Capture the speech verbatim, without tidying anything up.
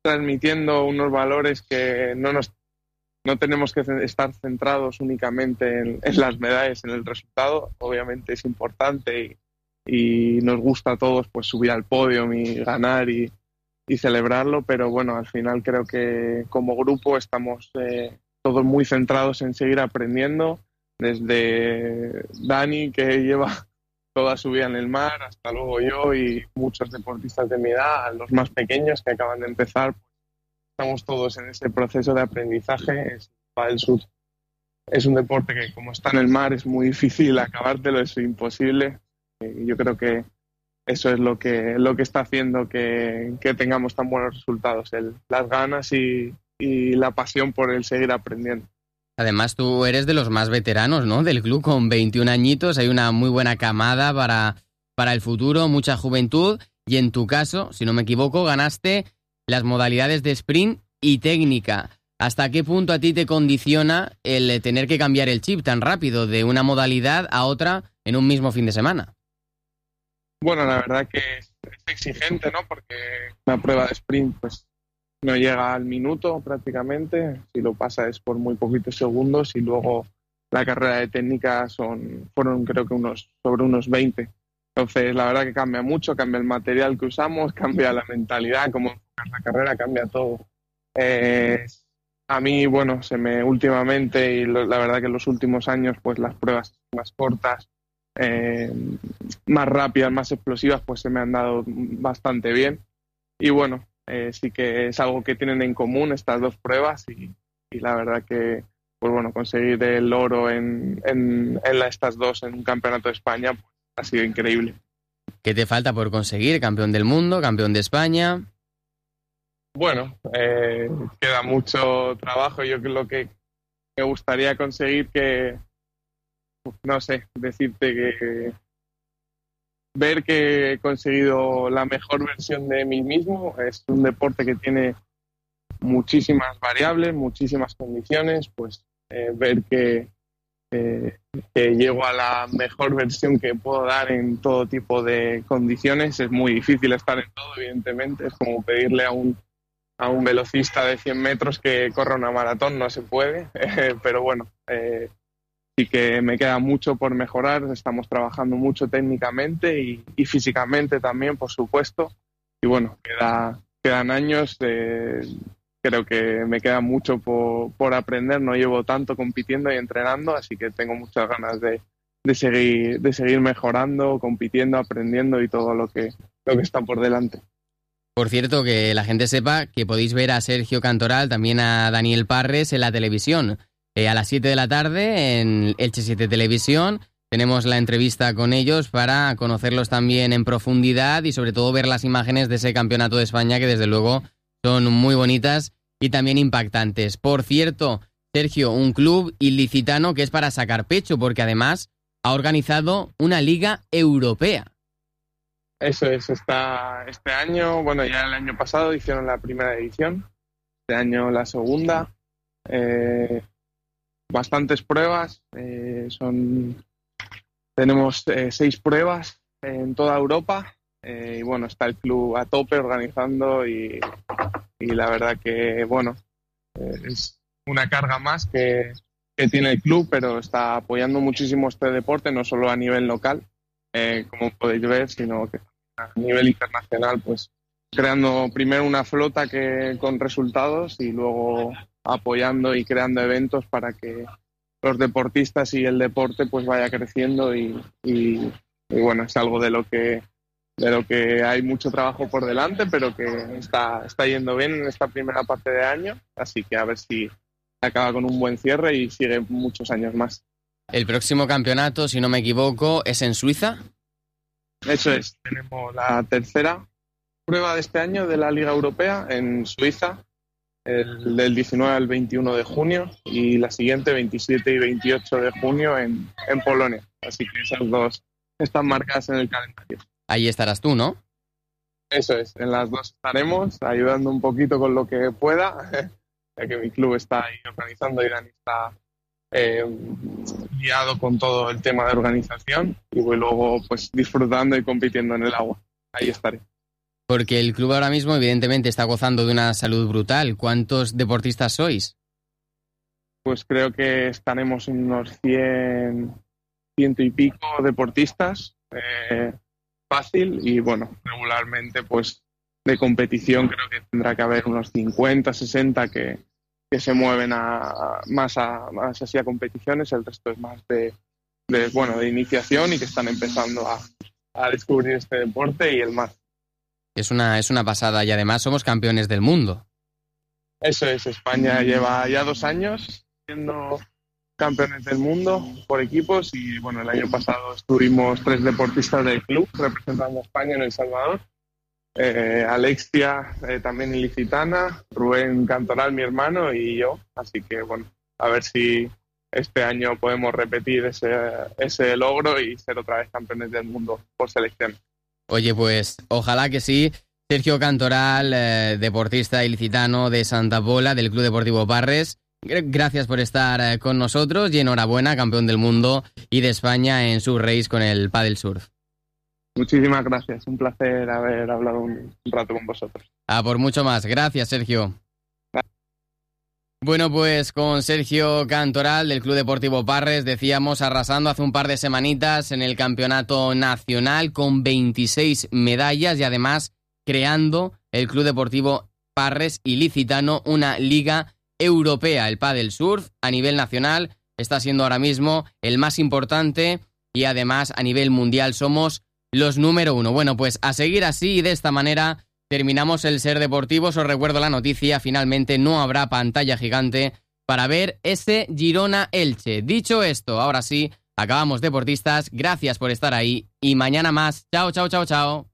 transmitiendo unos valores que no nos no tenemos que estar centrados únicamente en, en las medallas, en el resultado. Obviamente es importante y, y nos gusta a todos pues subir al podio y ganar y, y celebrarlo, pero bueno, al final creo que como grupo estamos eh, todos muy centrados en seguir aprendiendo, desde Dani, que lleva toda su vida en el mar, hasta luego yo y muchos deportistas de mi edad, a los más pequeños que acaban de empezar. Estamos todos en ese proceso de aprendizaje. Es, el surf es un deporte que, como está en el mar, es muy difícil acabártelo, es imposible. Y yo creo que eso es lo que, lo que está haciendo que, que tengamos tan buenos resultados, el, las ganas y, y la pasión por el seguir aprendiendo. Además, tú eres de los más veteranos, ¿no?, del club, con veintiún añitos. Hay una muy buena camada para, para el futuro, mucha juventud. Y en tu caso, si no me equivoco, ganaste las modalidades de sprint y técnica. ¿Hasta qué punto a ti te condiciona el tener que cambiar el chip tan rápido de una modalidad a otra en un mismo fin de semana? Bueno, la verdad que es exigente, ¿no? Porque una prueba de sprint pues no llega al minuto prácticamente. Si lo pasa es por muy poquitos segundos y luego la carrera de técnica son fueron creo que unos sobre unos veinte. Entonces, la verdad que cambia mucho, cambia el material que usamos, cambia la mentalidad, cómo enfocar la carrera, cambia todo. Eh, a mí, bueno, se me últimamente, y lo, la verdad que en los últimos años, pues las pruebas más cortas, eh, más rápidas, más explosivas, pues se me han dado bastante bien. Y bueno, eh, sí que es algo que tienen en común estas dos pruebas y, y la verdad que, pues bueno, conseguir el oro en, en, en la, estas dos en un campeonato de España, pues, ha sido increíble. ¿Qué te falta por conseguir? ¿Campeón del mundo? ¿Campeón de España? Bueno, eh, queda mucho trabajo. Yo creo que me gustaría conseguir que, no sé, decirte que ver que he conseguido la mejor versión de mí mismo. Es un deporte que tiene muchísimas variables, muchísimas condiciones, pues eh, ver que Eh, que llego a la mejor versión que puedo dar en todo tipo de condiciones. Es muy difícil estar en todo, evidentemente. Es como pedirle a un, a un velocista de cien metros que corra una maratón, no se puede. Eh, pero bueno, eh, sí que me queda mucho por mejorar. Estamos trabajando mucho técnicamente y, y físicamente también, por supuesto. Y bueno, queda, quedan años de... Creo que me queda mucho por, por aprender, no llevo tanto compitiendo y entrenando, así que tengo muchas ganas de, de, seguir, de seguir mejorando, compitiendo, aprendiendo y todo lo que, lo que está por delante. Por cierto, que la gente sepa que podéis ver a Sergio Cantoral, también a Daniel Parres en la televisión. Eh, a las siete de la tarde en Elche siete Televisión tenemos la entrevista con ellos para conocerlos también en profundidad y sobre todo ver las imágenes de ese campeonato de España que desde luego son muy bonitas y también impactantes. Por cierto, Sergio, un club ilicitano que es para sacar pecho, porque además ha organizado una liga europea. Eso es, está este año, bueno, ya el año pasado hicieron la primera edición, este año la segunda. Eh, bastantes pruebas, eh, son tenemos eh, seis pruebas en toda Europa. Eh, y bueno, está el club a tope organizando y, y la verdad que, bueno, eh, es una carga más que, que tiene el club, pero está apoyando muchísimo este deporte, no solo a nivel local, eh, como podéis ver, sino que a nivel internacional, pues creando primero una flota que con resultados y luego apoyando y creando eventos para que los deportistas y el deporte pues vaya creciendo y, y, y bueno, es algo de lo que de lo que hay mucho trabajo por delante, pero que está, está yendo bien en esta primera parte de año, así que a ver si acaba con un buen cierre y sigue muchos años más. El próximo campeonato, si no me equivoco, es en Suiza. Eso es, tenemos la tercera prueba de este año de la Liga Europea en Suiza, el del diecinueve al veintiuno de junio, y la siguiente veintisiete y veintiocho de junio en, en Polonia, así que esas dos están marcadas en el calendario. Ahí estarás tú, ¿no? Eso es, en las dos estaremos ayudando un poquito con lo que pueda, ya que mi club está ahí organizando y Dani está eh, guiado con todo el tema de organización y voy luego pues disfrutando y compitiendo en el agua. Ahí estaré. Porque el club ahora mismo, evidentemente, está gozando de una salud brutal. ¿Cuántos deportistas sois? Pues creo que estaremos unos cien, ciento y pico deportistas, eh, fácil, y bueno, regularmente pues de competición creo que tendrá que haber unos cincuenta, sesenta que, que se mueven a, más, a, más así a competiciones, el resto es más de, de, bueno, de iniciación y que están empezando a, a descubrir este deporte y el más. Es una, es una pasada y además somos campeones del mundo. Eso es, España lleva ya dos años siendo campeones del mundo por equipos y bueno, el año pasado estuvimos tres deportistas del club representando a España en El Salvador. Eh, Alexia, eh, también ilicitana, Rubén Cantoral, mi hermano, y yo. Así que bueno, a ver si este año podemos repetir ese, ese logro y ser otra vez campeones del mundo por selección. Oye, pues ojalá que sí. Sergio Cantoral, eh, deportista ilicitano de Santa Pola, del Club Deportivo Parres. Gracias por estar eh, con nosotros y enhorabuena, campeón del mundo y de España en Surf Race con el paddle surf. Muchísimas gracias, un placer haber hablado un rato con vosotros. Ah, por mucho más. Gracias, Sergio. Gracias. Bueno, pues con Sergio Cantoral del Club Deportivo Parres, decíamos, arrasando hace un par de semanitas en el campeonato nacional con veintiséis medallas y además creando el Club Deportivo Parres Ilicitano una liga europea. El pádel surf a nivel nacional está siendo ahora mismo el más importante y además a nivel mundial somos los número uno. Bueno, pues a seguir así y de esta manera terminamos el Ser Deportivos. Os recuerdo la noticia, finalmente no habrá pantalla gigante para ver ese Girona-Elche. Dicho esto, ahora sí, acabamos deportistas. Gracias por estar ahí y mañana más. Chao, chao, chao, chao.